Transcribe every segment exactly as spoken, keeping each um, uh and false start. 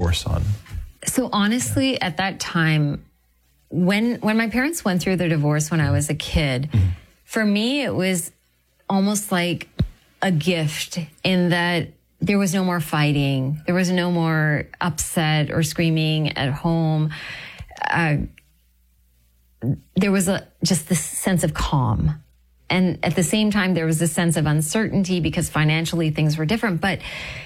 divorce on? So honestly, yeah. at that time, when when my parents went through their divorce when I was a kid, mm-hmm. for me, it was almost like a gift in that there was no more fighting. There was no more upset or screaming at home. Uh, there was a, just this sense of calm. And at the same time, there was this sense of uncertainty because financially things were different. But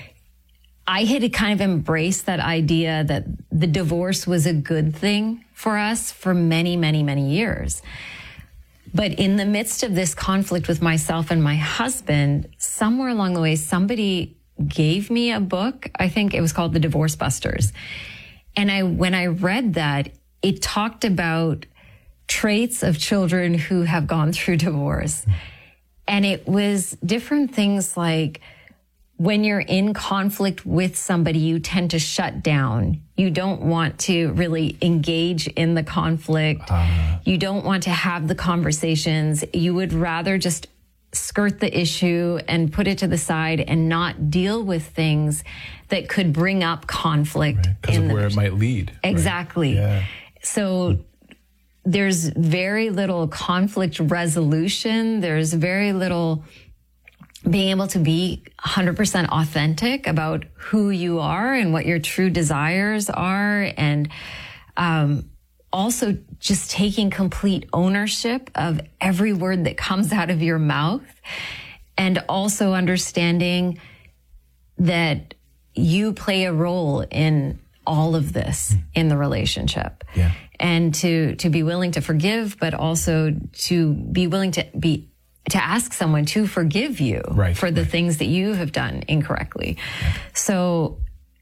I had to kind of embrace that idea that the divorce was a good thing for us for many, many, many years. But in the midst of this conflict with myself and my husband, somewhere along the way, somebody gave me a book. I think it was called The Divorce Busters. And I, when I read that, it talked about traits of children who have gone through divorce. And it was different things like when you're in conflict with somebody, you tend to shut down. You don't want to really engage in the conflict. Uh, you don't want to have the conversations. You would rather just skirt the issue and put it to the side and not deal with things that could bring up conflict. Because right, of where it might lead. Exactly. Right? Yeah. So there's very little conflict resolution. There's very little being able to be one hundred percent authentic about who you are and what your true desires are. And um, also just taking complete ownership of every word that comes out of your mouth. And also understanding that you play a role in all of this in the relationship. Yeah. And to, to be willing to forgive, but also to be willing to be, to ask someone to forgive you right, for the right. things that you have done incorrectly. Yeah. So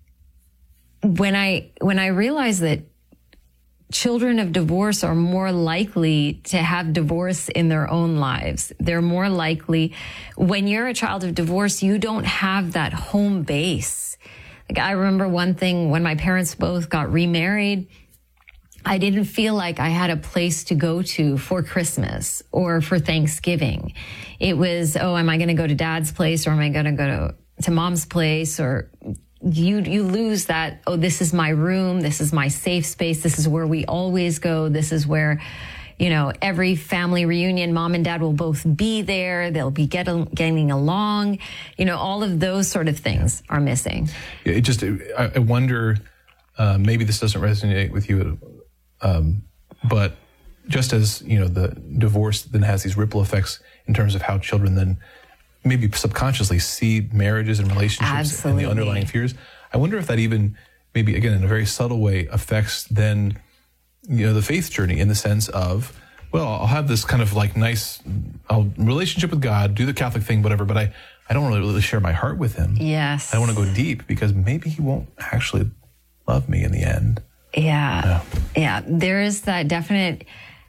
when I, when I realized that children of divorce are more likely to have divorce in their own lives, they're more likely, when you're a child of divorce, you don't have that home base. Like I remember one thing when my parents both got remarried, I didn't feel like I had a place to go to for Christmas or for Thanksgiving. It was, oh, am I going to go to dad's place or am I going to go to, to mom's place? Or you, you lose that, oh, this is my room. This is my safe space. This is where we always go. This is where, you know, every family reunion, mom and dad will both be there. They'll be getting, getting along. You know, all of those sort of things are missing. Yeah, it just, I, I wonder, uh, maybe this doesn't resonate with you, um, but just as, you know, the divorce then has these ripple effects in terms of how children then maybe subconsciously see marriages and relationships Absolutely. And the underlying fears. I wonder if that even maybe, again, in a very subtle way affects then, you know, the faith journey in the sense of, well, I'll have this kind of like nice I'll, relationship with God, do the Catholic thing, whatever, but I, I don't really, really share my heart with him. Yes. I want to go deep because maybe he won't actually love me in the end. Yeah. Yeah. Yeah. There is that definite,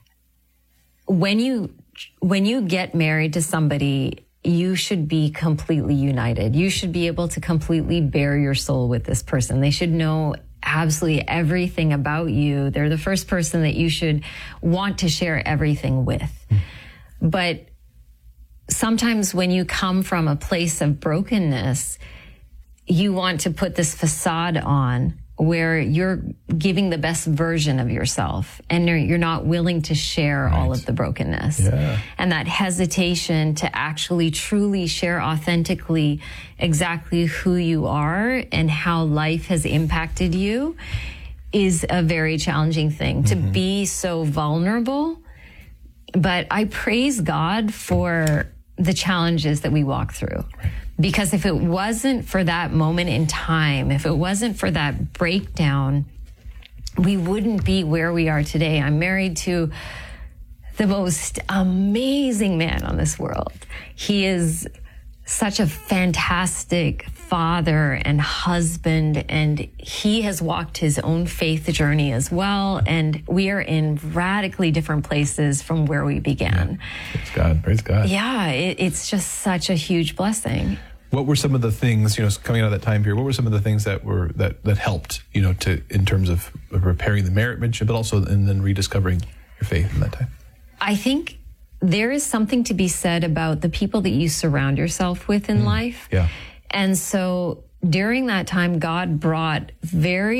when you, when you get married to somebody, you should be completely united. You should be able to completely bare your soul with this person. They should know absolutely everything about you. They're the first person that you should want to share everything with. Mm. But sometimes when you come from a place of brokenness, you want to put this facade on where you're giving the best version of yourself and you're, you're not willing to share right. all of the brokenness. Yeah. And that hesitation to actually truly share authentically exactly who you are and how life has impacted you is a very challenging thing, mm-hmm. to be so vulnerable. But I praise God for the challenges that we walk through. Right. Because if it wasn't for that moment in time, if it wasn't for that breakdown, we wouldn't be where we are today. I'm married to the most amazing man on this world. He is such a fantastic father and husband, and he has walked his own faith journey as well. And we are in radically different places from where we began. Yeah. Praise God. Praise God. Yeah, it, it's just such a huge blessing. What were some of the things, you know, coming out of that time period, what were some of the things that were, that, that helped, you know, to, in terms of repairing the marriage, but also, and then rediscovering your faith in that time? I think there is something to be said about the people that you surround yourself with in mm, life. Yeah. And so during that time, God brought very